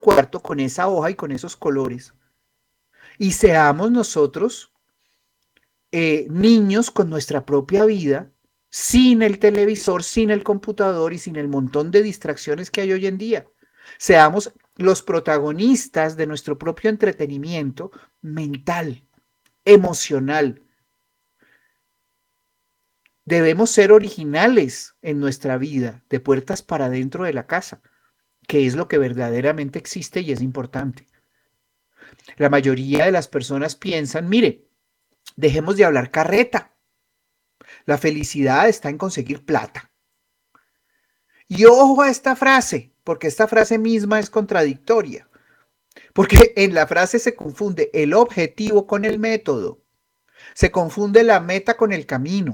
cuarto con esa hoja y con esos colores y seamos nosotros niños con nuestra propia vida, sin el televisor, sin el computador y sin el montón de distracciones que hay hoy en día. Seamos los protagonistas de nuestro propio entretenimiento mental, emocional. Debemos ser originales en nuestra vida, de puertas para dentro de la casa, que es lo que verdaderamente existe y es importante. La mayoría de las personas piensan, mire, dejemos de hablar carreta. La felicidad está en conseguir plata. Y ojo a esta frase, porque esta frase misma es contradictoria. Porque en la frase se confunde el objetivo con el método. Se confunde la meta con el camino.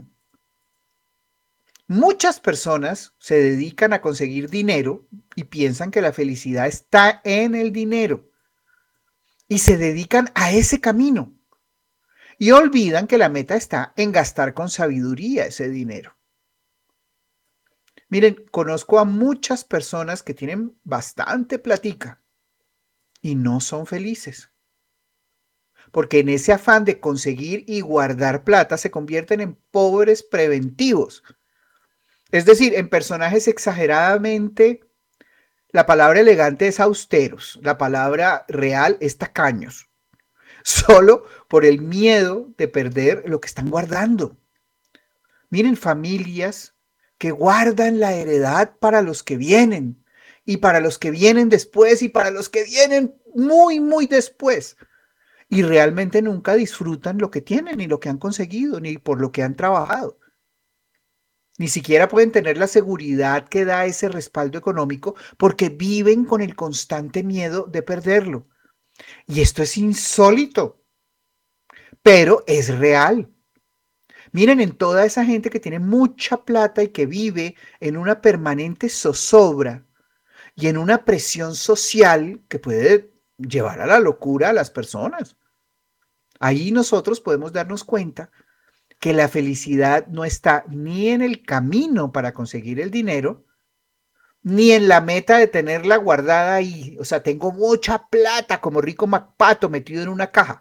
Muchas personas se dedican a conseguir dinero y piensan que la felicidad está en el dinero. Y se dedican a ese camino. Y olvidan que la meta está en gastar con sabiduría ese dinero. Miren, conozco a muchas personas que tienen bastante platica y no son felices. Porque en ese afán de conseguir y guardar plata se convierten en pobres preventivos. Es decir, en personajes exageradamente, la palabra elegante es austeros, la palabra real es tacaños, solo por el miedo de perder lo que están guardando. Miren, familias que guardan la heredad para los que vienen y para los que vienen después y para los que vienen muy, muy después. Y realmente nunca disfrutan lo que tienen, ni lo que han conseguido, ni por lo que han trabajado. Ni siquiera pueden tener la seguridad que da ese respaldo económico porque viven con el constante miedo de perderlo. Y esto es insólito, pero es real. Miren en toda esa gente que tiene mucha plata y que vive en una permanente zozobra y en una presión social que puede llevar a la locura a las personas. Ahí nosotros podemos darnos cuenta que la felicidad no está ni en el camino para conseguir el dinero, ni en la meta de tenerla guardada ahí. O sea, tengo mucha plata como Rico MacPato metido en una caja.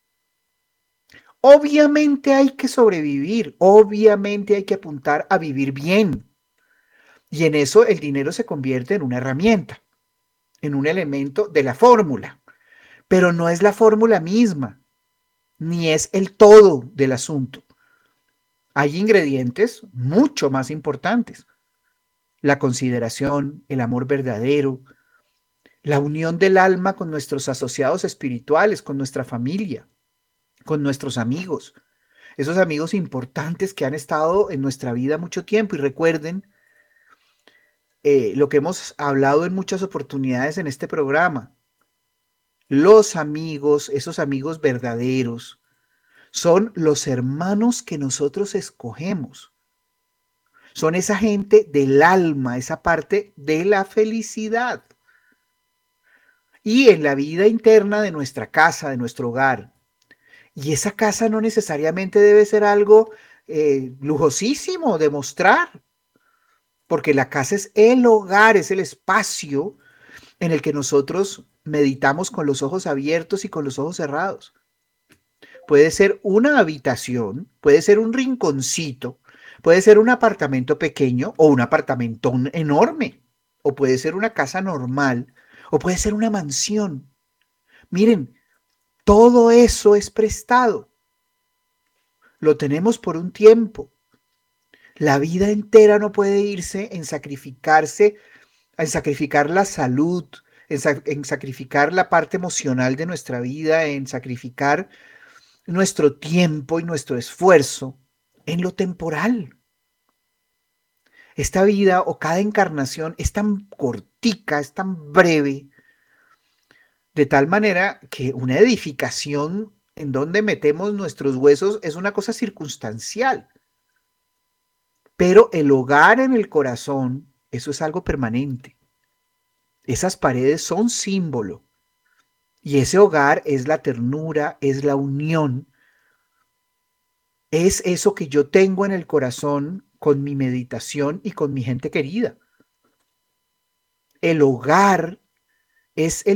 Obviamente hay que sobrevivir, obviamente hay que apuntar a vivir bien. Y en eso el dinero se convierte en una herramienta, en un elemento de la fórmula. Pero no es la fórmula misma, ni es el todo del asunto. Hay ingredientes mucho más importantes. La consideración, el amor verdadero, la unión del alma con nuestros asociados espirituales, con nuestra familia, con nuestros amigos, esos amigos importantes que han estado en nuestra vida mucho tiempo. Y recuerden lo que hemos hablado en muchas oportunidades en este programa. Los amigos, esos amigos verdaderos, son los hermanos que nosotros escogemos. Son esa gente del alma, esa parte de la felicidad. Y en la vida interna de nuestra casa, de nuestro hogar. Y esa casa no necesariamente debe ser algo lujosísimo de mostrar, porque la casa es el hogar, es el espacio en el que nosotros meditamos con los ojos abiertos y con los ojos cerrados. Puede ser una habitación, puede ser un rinconcito, puede ser un apartamento pequeño o un apartamentón enorme, o puede ser una casa normal, o puede ser una mansión. Miren, todo eso es prestado. Lo tenemos por un tiempo. La vida entera no puede irse en sacrificar la salud, en sacrificar la parte emocional de nuestra vida, en sacrificar nuestro tiempo y nuestro esfuerzo en lo temporal. Esta vida o cada encarnación es tan cortica, es tan breve, de tal manera que una edificación en donde metemos nuestros huesos es una cosa circunstancial. Pero el hogar en el corazón, eso es algo permanente. Esas paredes son símbolo. Y ese hogar es la ternura, es la unión, es eso que yo tengo en el corazón con mi meditación y con mi gente querida. El hogar es el